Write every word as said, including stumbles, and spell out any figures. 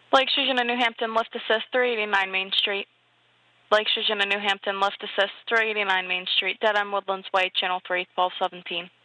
Lake Sturgeon and New Hampton, left assist three eighty-nine Main Street. Lake Sturgeon and New Hampton, left assist three eighty-nine Main Street, Dead End Woodlands Way, Channel three, twelve seventeen.